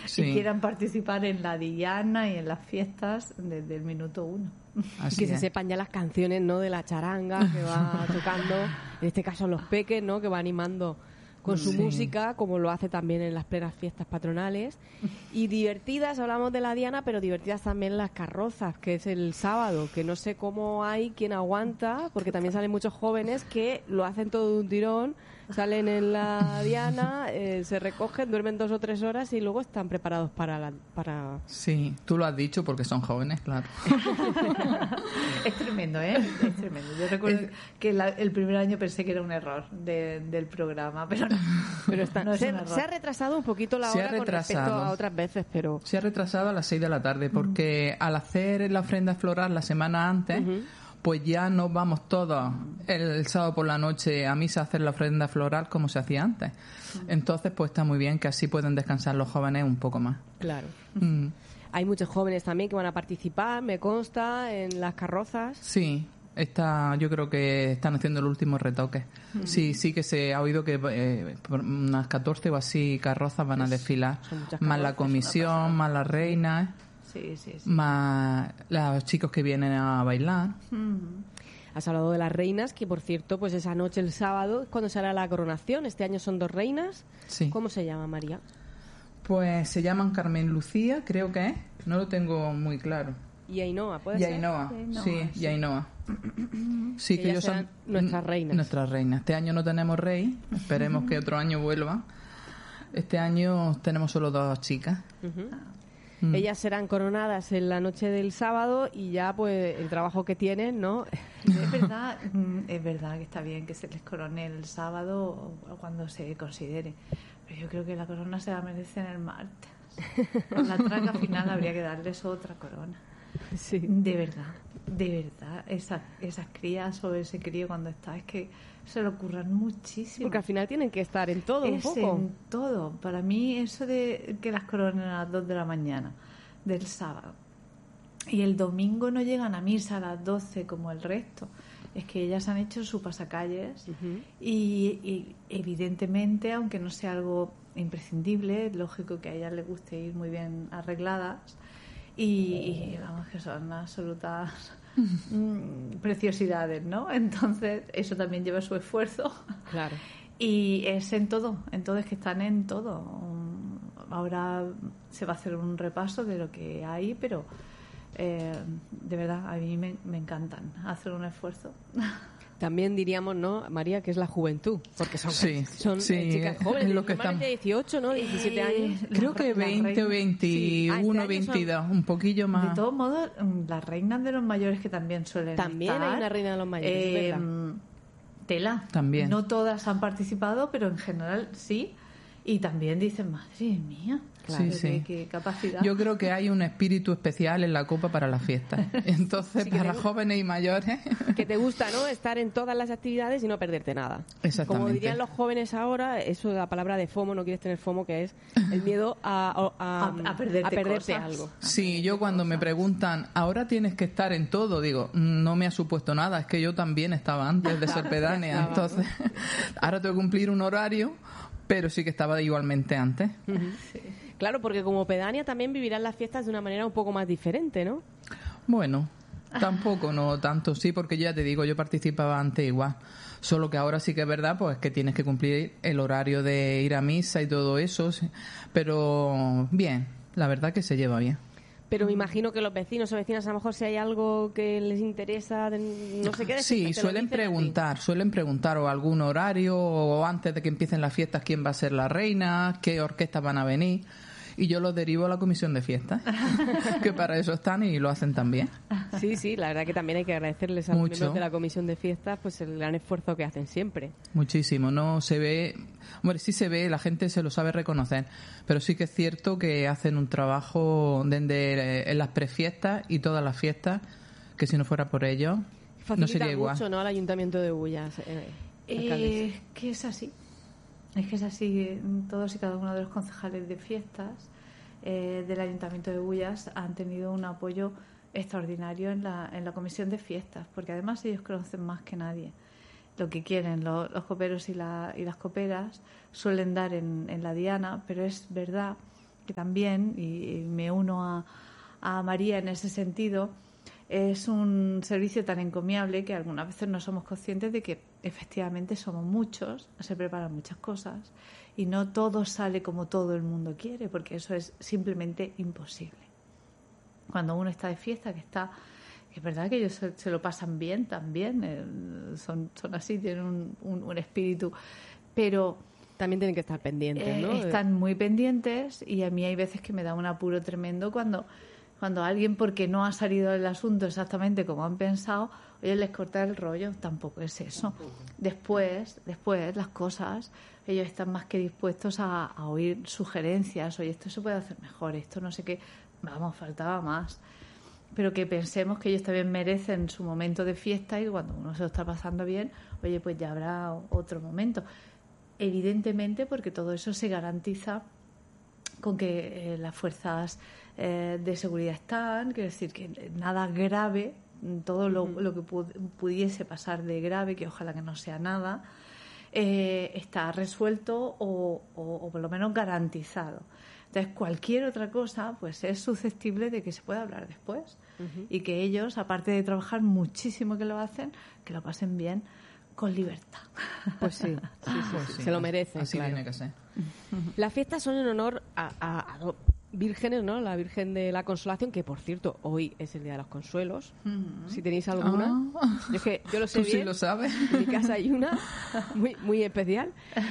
Sí. y quieran participar en la diana y en las fiestas desde el minuto 1. Así que se es. sepan ya las canciones, ¿no?, de la charanga que va tocando, en este caso los peques, ¿no?, que va animando con su Sí. música, como lo hace también en las plenas fiestas patronales. Y divertidas, hablamos de la diana, pero divertidas también las carrozas, que es el sábado, que no sé cómo hay quien aguanta, porque también salen muchos jóvenes que lo hacen todo de un tirón, salen en la diana, se recogen, duermen 2 o 3 horas y luego están preparados para... Sí, tú lo has dicho porque son jóvenes, claro. Es tremendo, ¿eh? Es tremendo. Yo recuerdo que el primer año pensé que era un error del programa, pero no. Pero No es un error. se ha retrasado un poquito la Se ha hora con respecto retrasado. a otras veces, pero... Se ha retrasado a las 6 de la tarde porque al hacer la ofrenda floral la semana antes, pues ya nos vamos todos el sábado por la noche a misa a hacer la ofrenda floral como se hacía antes. Entonces, pues está muy bien que así pueden descansar los jóvenes un poco más. Claro. Mm. Hay muchos jóvenes también que van a participar, me consta, en las carrozas. Sí, yo creo que están haciendo los últimos retoques. Sí que se ha oído que por unas 14 o así carrozas van a desfilar. son muchas Más la carrozas, comisión, más las reinas, Sí. más los chicos que vienen a bailar. Has hablado de las reinas, que por cierto, pues esa noche, el sábado, es cuando se hará la coronación. Este año son 2 reinas. Sí. ¿Cómo se llama, María? Pues se llaman Carmen Lucía, creo que es. No lo tengo muy claro. Y Ainhoa, ¿puede Y ser? Ainhoa, Ainhoa, sí, sí. y Ainhoa. Sí, Que que ellas ellos son serán nuestras reinas. Nuestras reinas. Este año no tenemos rey, esperemos que otro año vuelva. Este año tenemos solo 2 chicas. Mm. Ellas serán coronadas en la noche del sábado y ya pues el trabajo que tienen, ¿no? Es verdad que está bien que se les corone el sábado o cuando se considere, pero yo creo que la corona se la merecen el martes. Con la traca final habría que darles otra corona. Sí. De verdad, esas crías o ese crío cuando está, es que se le ocurran muchísimo. Porque al final tienen que estar en todo un Es poco. en todo. Para mí eso de que las coronen a las 2 de la mañana del sábado y el domingo no llegan a misa a las 12 como el resto, es que ellas han hecho su pasacalles y evidentemente, aunque no sea algo imprescindible, es lógico que a ellas les guste ir muy bien arregladas y vamos, que son absolutas preciosidades, ¿no? Entonces eso también lleva su esfuerzo. Claro. Y es en todo es que están en todo. Ahora se va a hacer un repaso de lo que hay, pero de verdad a mí me encantan hacer un esfuerzo. También diríamos, ¿no, María, que es la juventud? Porque son Sí, chicas jóvenes, es lo que normalmente 18, ¿no? 17 años. Creo que 20 o 21, este año son- 22, un poquillo más. De todos modos, las reinas de los mayores que también suelen También estar, hay una reina de los mayores, es verdad. tela. También. No todas han participado, pero en general sí. Y también dicen, madre mía, Claro. Sí. qué capacidad. Yo creo que hay un espíritu especial en la copa para las fiestas. Entonces, Sí, que para te- jóvenes y mayores, Que te gusta, ¿no? Estar en todas las actividades y no perderte nada. Exactamente. Como dirían los jóvenes ahora, eso de la palabra de FOMO, no quieres tener FOMO, que es el miedo a perderte perderte cosas. algo. sí, yo cuando me preguntan, ahora tienes que estar en todo, digo, no me ha supuesto nada, es que yo también estaba antes de ser pedánea, entonces ahora tengo que cumplir un horario, pero sí que estaba igualmente antes. Claro, porque como pedánea también vivirán las fiestas de una manera un poco más diferente, ¿no? Bueno, tampoco, no tanto, sí, porque ya te digo, yo participaba antes igual. Solo que ahora sí que es verdad, pues que tienes que cumplir el horario de ir a misa y todo eso, sí. Pero bien, la verdad que se lleva bien. Pero me imagino que los vecinos o vecinas, a lo mejor si hay algo que les interesa, no sé qué decir, Sí, te lo suelen dicen a ti. preguntar o algún horario o antes de que empiecen las fiestas quién va a ser la reina, qué orquestas van a venir. Y yo los derivo a la comisión de fiestas, que para eso están y lo hacen también. Sí, la verdad que también hay que agradecerles a los Mucho. miembros de la comisión de fiestas pues el gran esfuerzo que hacen siempre. Muchísimo, no se ve, bueno, sí se ve, la gente se lo sabe reconocer, pero sí que es cierto que hacen un trabajo desde en las prefiestas y todas las fiestas, que si no fuera por ellos, Facilita no sería igual. mucho, ¿no?, al Ayuntamiento de Bullas. Alcaldes. Que es así. Es que es así. Todos y cada uno de los concejales de fiestas del Ayuntamiento de Bullas han tenido un apoyo extraordinario en la comisión de fiestas, porque además ellos conocen más que nadie lo que quieren los coperos y las coperas, suelen dar en la diana, pero es verdad que también, y me uno a María en ese sentido, es un servicio tan encomiable que algunas veces no somos conscientes de que efectivamente somos muchos, se preparan muchas cosas y no todo sale como todo el mundo quiere, porque eso es simplemente imposible. Cuando uno está de fiesta, que es verdad que ellos se lo pasan bien también, son así, tienen un espíritu, pero también tienen que estar pendientes, ¿no? Están muy pendientes, y a mí hay veces que me da un apuro tremendo cuando alguien, porque no ha salido el asunto exactamente como han pensado, oye, les corta el rollo. Tampoco es eso. Después las cosas, ellos están más que dispuestos a oír sugerencias. Oye, esto se puede hacer mejor, esto no sé qué. Vamos, faltaba más. Pero que pensemos que ellos también merecen su momento de fiesta, y cuando uno se lo está pasando bien, oye, pues ya habrá otro momento. Evidentemente, porque todo eso se garantiza con que las fuerzas de seguridad están, quiero decir que nada grave, todo lo que pudiese pasar de grave, que ojalá que no sea nada, está resuelto o por lo menos garantizado. Entonces, cualquier otra cosa pues es susceptible de que se pueda hablar después, y que ellos, aparte de trabajar muchísimo que lo hacen, que lo pasen bien con libertad. Pues sí, se lo merecen. Así claro. tiene que ser. Las fiestas son en honor a dos vírgenes, ¿no? La Virgen de la Consolación, que por cierto, hoy es el Día de los Consuelos. Si tenéis alguna. Es que yo lo sé Tú bien. sí lo sabes. En mi casa hay una muy especial.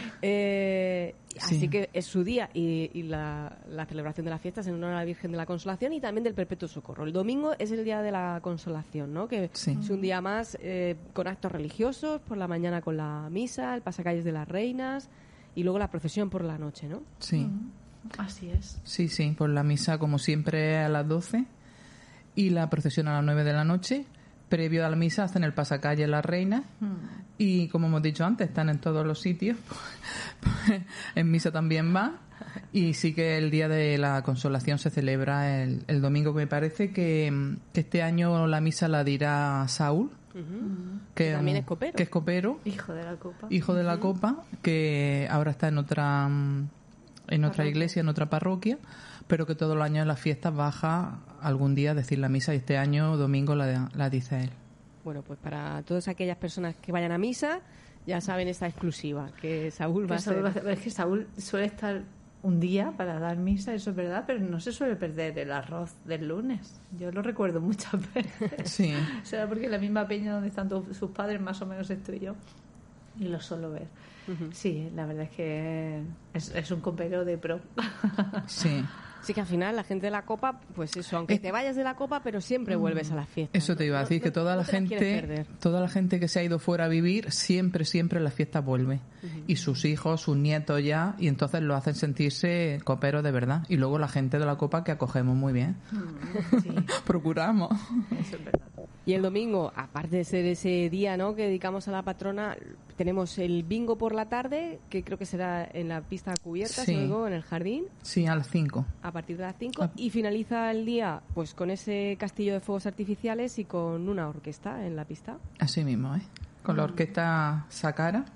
Así que es su día, y la celebración de las fiestas en honor a la Virgen de la Consolación y también del Perpetuo Socorro. El domingo es el Día de la Consolación, ¿no? Que es un día más con actos religiosos, por la mañana con la misa, el pasacalles de las reinas y luego la procesión por la noche, ¿no? Sí. Así es. Sí, por la misa, como siempre, a las 12 y la procesión a las 9 de la noche. Previo a la misa hacen el pasacalle las reinas y, como hemos dicho antes, están en todos los sitios. Pues, en misa también va, y sí que el Día de la Consolación se celebra el domingo. Me parece que este año la misa la dirá Saúl, que también es copero. Que es copero. Hijo de la copa. Hijo de la copa, que ahora está en otra iglesia, en otra parroquia, pero que todos los años en las fiestas baja algún día a decir la misa, y este año domingo la dice él. Bueno, pues para todas aquellas personas que vayan a misa, ya saben esta exclusiva, que Saúl va a ser... Es que Saúl suele estar un día para dar misa, eso es verdad, pero no se suele perder el arroz del lunes. Yo lo recuerdo muchas veces. Sí. Será porque en la misma peña donde están sus padres, más o menos estoy yo, y lo suelo ver. Sí, la verdad es que es un copero de pro. Sí. Sí, que al final la gente de la copa, pues eso, aunque te vayas de la copa, pero siempre vuelves a las fiestas. Eso te iba a decir, que toda la gente que se ha ido fuera a vivir, siempre en las fiestas vuelve. Y sus hijos, sus nietos ya, y entonces lo hacen sentirse coperos de verdad. Y luego la gente de la copa, que acogemos muy bien. Sí. Procuramos. Eso es verdad. Y el domingo, aparte de ser ese día, ¿no?, que dedicamos a la patrona, tenemos el bingo por la tarde, que creo que será en la pista cubierta, Sí. luego en el jardín. Sí, a las 5. A partir de las 5, y finaliza el día pues con ese castillo de fuegos artificiales y con una orquesta en la pista. Así mismo, con la orquesta Sácara,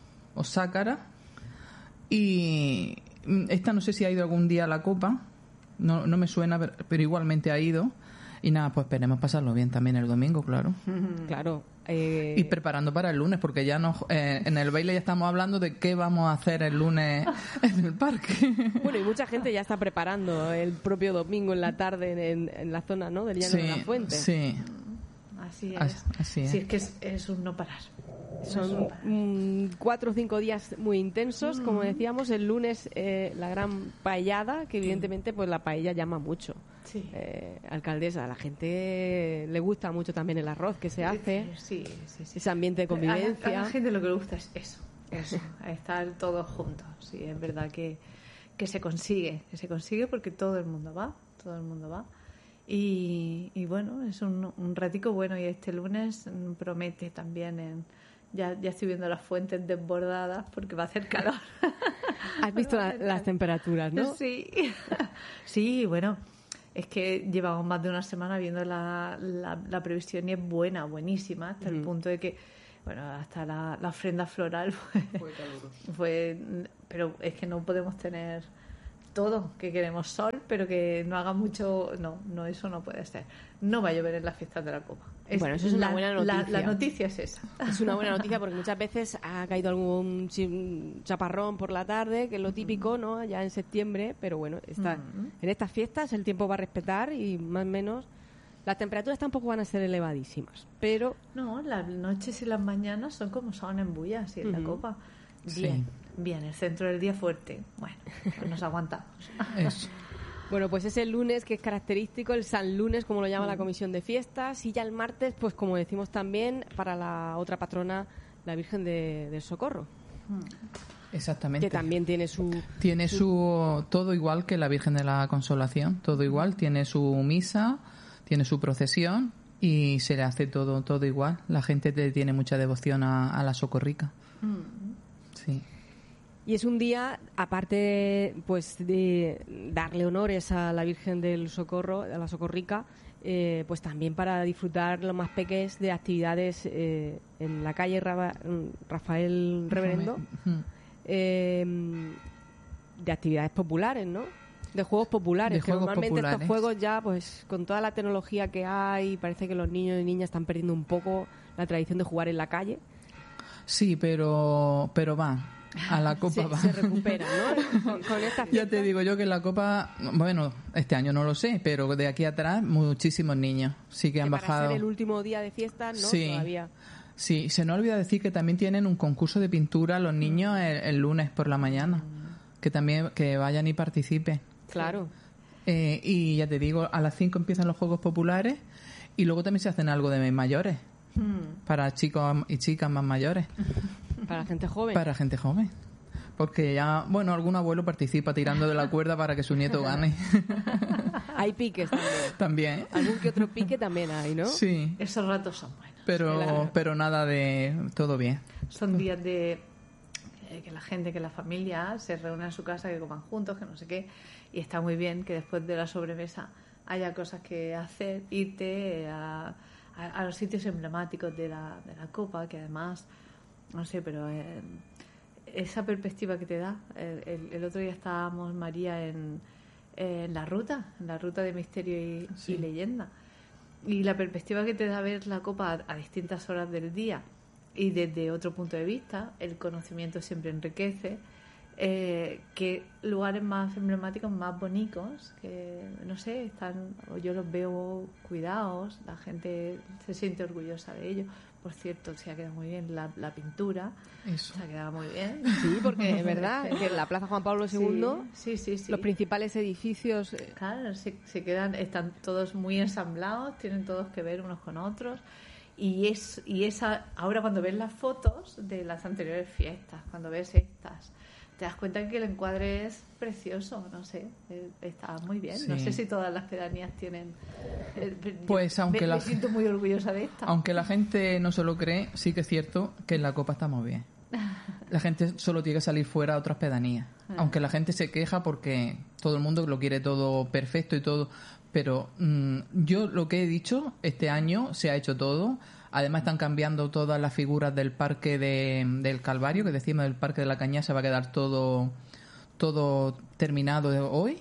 y esta no sé si ha ido algún día a la copa, no me suena, pero igualmente ha ido. Y nada, pues esperemos pasarlo bien también el domingo, claro. Claro. Y preparando para el lunes, porque ya en el baile ya estamos hablando de qué vamos a hacer el lunes en el parque. Bueno, y mucha gente ya está preparando el propio domingo en la tarde en la zona, ¿no?, del Llano de la Fuente. Sí. Así es. Así es. Sí, es que es un no parar. Son 4 o 5 días muy intensos, como decíamos. El lunes la gran paellada, que evidentemente pues la paella llama mucho. Sí. Alcaldesa, a la gente le gusta mucho también el arroz que se hace. Sí. Ese ambiente de convivencia. A la gente lo que le gusta es eso, estar todos juntos. Sí, es verdad que se consigue porque todo el mundo va. Y bueno, es un ratico bueno, y este lunes promete también ya estoy viendo las fuentes desbordadas porque va a hacer calor. Has visto las temperaturas, ¿no? Sí. Sí, bueno, es que llevamos más de una semana viendo la previsión y es buenísima, hasta el punto de que, bueno, hasta la ofrenda floral fue caluroso. Pero es que no podemos tener todo, que queremos sol, pero que no haga mucho... No, eso no puede ser. No va a llover en las fiestas de la Copa. Bueno, eso es una buena noticia. La noticia es esa. Es una buena noticia porque muchas veces ha caído algún chaparrón por la tarde, que es lo típico, ¿no? Ya en septiembre, pero bueno, en estas fiestas el tiempo va a respetar y más o menos las temperaturas tampoco van a ser elevadísimas, pero... No, las noches y las mañanas son como son en Bullas y en la Copa. Bien, el centro del día fuerte. Bueno, pues nos aguantamos. Eso. Bueno, pues es el lunes que es característico, el San Lunes, como lo llama la Comisión de Fiestas, y ya el martes, pues como decimos también, para la otra patrona, la Virgen del Socorro. Exactamente. Que también tiene su... Tiene su... Todo igual que la Virgen de la Consolación, todo igual. Tiene su misa, tiene su procesión y se le hace todo igual. La gente tiene mucha devoción a la Socorrica. Sí. Y es un día, aparte pues de darle honores a la Virgen del Socorro, a la Socorrica, pues también para disfrutar los más pequeños de actividades en la calle Rafael Reverendo, de actividades populares, ¿no? De juegos populares, que normalmente estos juegos ya, pues con toda la tecnología que hay, parece que los niños y niñas están perdiendo un poco la tradición de jugar en la calle. Sí, pero va. A la Copa va. Se recupera, ¿no? Con esta ya te digo yo que la Copa, bueno, este año no lo sé, pero de aquí atrás muchísimos niños sí que han bajado. Para ser el último día de fiesta, ¿no? Sí. Todavía. Sí, se nos olvida decir que también tienen un concurso de pintura los niños el lunes por la mañana, que también que vayan y participen. Claro. Y ya te digo, a las 5 empiezan los Juegos Populares y luego también se hacen algo de mayores, para chicos y chicas más mayores. Para gente joven. Para gente joven. Porque ya, bueno, algún abuelo participa tirando de la cuerda para que su nieto gane. Hay piques también. También. Algún que otro pique también hay, ¿no? Sí. Esos ratos son buenos. Pero nada de... Todo bien. Son días de... que la gente, que la familia se reúne en su casa, que coman juntos, que no sé qué. Y está muy bien que después de la sobremesa haya cosas que hacer, irte a los sitios emblemáticos de la Copa, que además... No sé, pero esa perspectiva que te da. El otro día estábamos, María, en la ruta de misterio y leyenda. Y la perspectiva que te da ver la Copa a distintas horas del día y desde otro punto de vista, el conocimiento siempre enriquece. Que lugares más emblemáticos, más bonitos, que no sé, yo los veo cuidados, la gente se siente orgullosa de ellos. Por cierto, se ha quedado muy bien la pintura. Eso. Se ha quedado muy bien. Sí, porque es verdad que en la Plaza Juan Pablo II, sí. los principales edificios... Claro, están todos muy ensamblados, tienen todos que ver unos con otros. Y esa ahora cuando ves las fotos de las anteriores fiestas, cuando ves estas, te das cuenta que el encuadre es precioso, no sé, está muy bien. Sí. No sé si todas las pedanías tienen... Pues aunque me siento muy orgullosa de esta. Aunque la gente no se lo cree, sí que es cierto que en la Copa estamos bien. La gente solo tiene que salir fuera a otras pedanías. Aunque la gente se queja porque todo el mundo lo quiere todo perfecto y todo... Pero yo lo que he dicho, este año se ha hecho todo. Además están cambiando todas las figuras del parque del Calvario, que decimos del Parque de la Cañada, se va a quedar todo terminado hoy.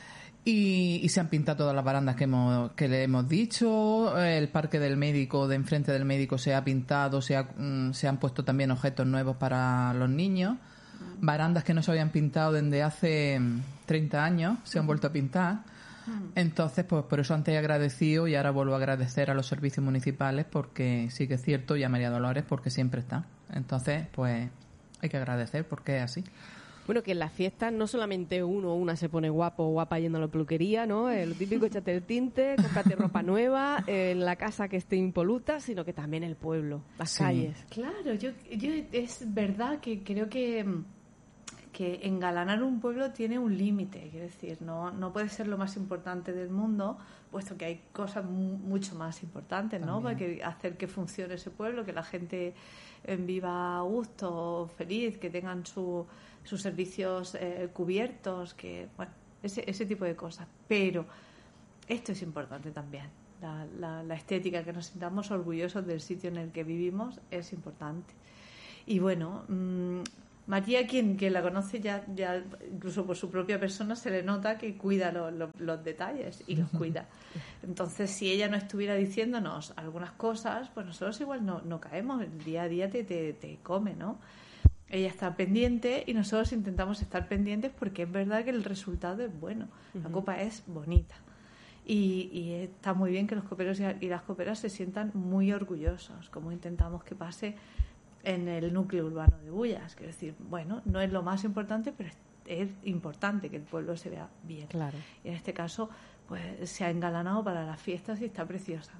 Y se han pintado todas las barandas que le hemos dicho. El Parque del Médico, de enfrente del Médico, se ha pintado, se han puesto también objetos nuevos para los niños. Barandas que no se habían pintado desde hace 30 años, se han vuelto a pintar. Entonces, pues por eso antes he agradecido y ahora vuelvo a agradecer a los servicios municipales porque sí que es cierto y a María Dolores porque siempre está. Entonces, pues hay que agradecer porque es así. Bueno, que en las fiestas no solamente uno o una se pone guapo o guapa yendo a la peluquería, ¿no? Lo típico, échate el tinte, cómprate ropa nueva, en la casa que esté impoluta, sino que también el pueblo, las calles. Claro, yo es verdad que creo que engalanar un pueblo tiene un límite, quiero decir, no puede ser lo más importante del mundo, puesto que hay cosas mucho más importantes, ¿no? Para hacer que funcione ese pueblo, que la gente viva a gusto, feliz, que tengan sus servicios cubiertos, que bueno, ese tipo de cosas. Pero esto es importante también. La estética, que nos sintamos orgullosos del sitio en el que vivimos, es importante. Y bueno, María, quien la conoce ya incluso por su propia persona, se le nota que cuida los detalles y los cuida. Entonces, si ella no estuviera diciéndonos algunas cosas, pues nosotros igual no caemos. El día a día te come, ¿no? Ella está pendiente y nosotros intentamos estar pendientes porque es verdad que el resultado es bueno. La copa es bonita. Y está muy bien que los coperos y las coperas se sientan muy orgullosos, como intentamos que pase en el núcleo urbano de Bullas. Quiero decir, bueno, no es lo más importante, pero es importante que el pueblo se vea bien. Claro. Y en este caso, pues se ha engalanado para las fiestas y está preciosa.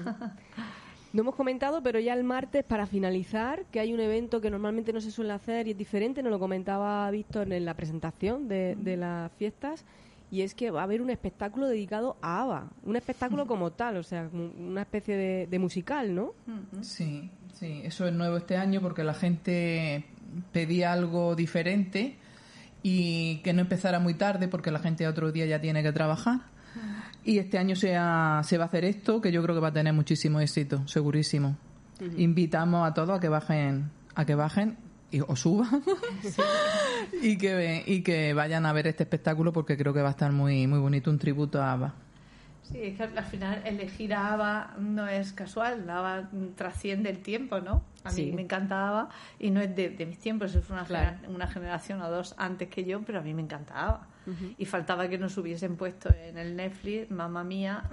No hemos comentado, pero ya el martes, para finalizar, que hay un evento que normalmente no se suele hacer y es diferente, nos lo comentaba Víctor en la presentación de las fiestas, y es que va a haber un espectáculo dedicado a ABBA, un espectáculo como tal, o sea, una especie de musical, ¿no? Sí, eso es nuevo este año porque la gente pedía algo diferente y que no empezara muy tarde porque la gente otro día ya tiene que trabajar. Y este año se va a hacer esto, que yo creo que va a tener muchísimo éxito, segurísimo. Invitamos a todos a que bajen o suban y que vayan a ver este espectáculo porque creo que va a estar muy muy bonito, un tributo a ABBA. Sí, es que al final elegir a ABBA no es casual, ABBA trasciende el tiempo, ¿no? A mí me encanta ABBA y no es de mis tiempos, es una generación o dos antes que yo, pero a mí me encanta ABBA. Y faltaba que nos hubiesen puesto en el Netflix Mamma Mía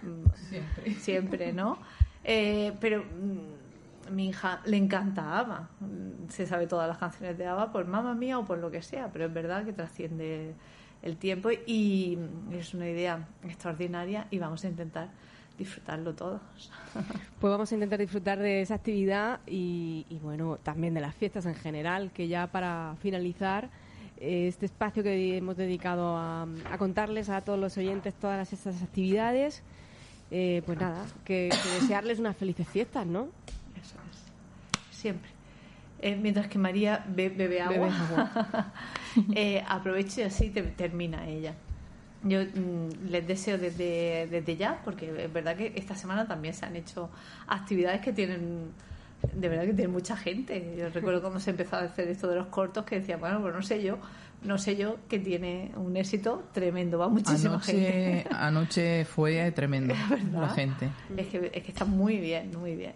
siempre, ¿no? Pero mi hija le encanta ABBA, se sabe todas las canciones de ABBA por Mamma Mía o por lo que sea, pero es verdad que trasciende el tiempo y es una idea extraordinaria y vamos a intentar disfrutarlo todos. Pues vamos a intentar disfrutar de esa actividad y bueno, también de las fiestas en general, que ya para finalizar este espacio que hemos dedicado a contarles a todos los oyentes todas estas actividades, pues nada, que desearles unas felices fiestas, ¿no? Eso es, siempre. Mientras que María bebe agua. Aprovecho y así termina ella. Yo les deseo desde ya, porque es verdad que esta semana también se han hecho actividades que tienen, de verdad que tienen mucha gente. Yo recuerdo cuando se empezó a hacer esto de los cortos que decía, bueno, pues no sé yo, que tiene un éxito tremendo, va muchísima gente. Anoche fue tremendo la gente. Es que está muy bien, muy bien.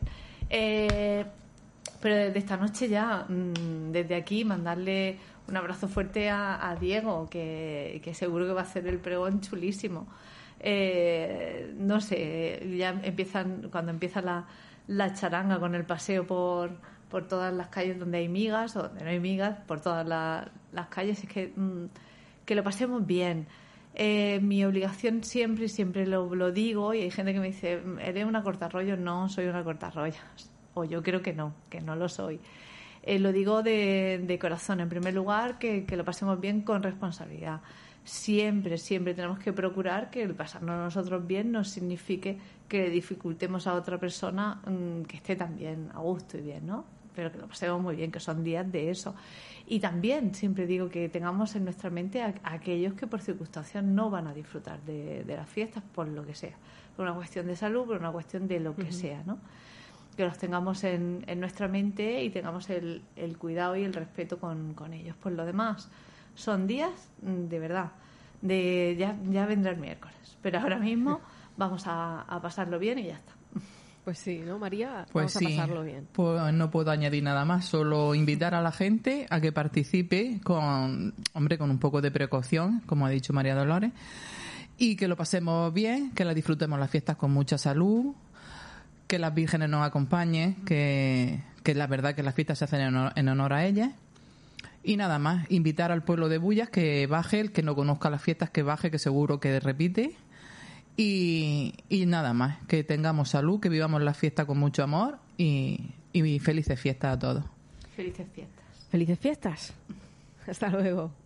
Pero desde esta noche ya, desde aquí, mandarle un abrazo fuerte a Diego, que seguro que va a hacer el pregón chulísimo. No sé, ya cuando empieza la charanga con el paseo por todas las calles donde hay migas o donde no hay migas, por todas las calles, es que lo pasemos bien. Mi obligación siempre lo digo, y hay gente que me dice, ¿eres una cortarrollos? No, soy una cortarrollos. O yo creo que no lo soy. Lo digo de corazón. En primer lugar, que lo pasemos bien con responsabilidad. Siempre tenemos que procurar que el pasarnos nosotros bien no signifique que le dificultemos a otra persona que esté también a gusto y bien, ¿no? Pero que lo pasemos muy bien, que son días de eso. Y también siempre digo que tengamos en nuestra mente a aquellos que por circunstancias no van a disfrutar de las fiestas, por lo que sea. Por una cuestión de salud, por una cuestión de lo que sea, ¿no? Que los tengamos en nuestra mente y tengamos el cuidado y el respeto con ellos. Por lo demás, son días de verdad, ya vendrá el miércoles, pero ahora mismo vamos a pasarlo bien y ya está. Pues sí, ¿no, María? Pues vamos a pasarlo bien. Pues no puedo añadir nada más, solo invitar a la gente a que participe con un poco de precaución, como ha dicho María Dolores, y que lo pasemos bien, que la disfrutemos las fiestas con mucha salud, que las vírgenes nos acompañen, que la verdad que las fiestas se hacen en honor a ellas. Y nada más, invitar al pueblo de Bullas que baje, el que no conozca las fiestas que baje, que seguro que repite. Y nada más, que tengamos salud, que vivamos la fiesta con mucho amor y felices fiestas a todos. Felices fiestas. Felices fiestas. Hasta luego.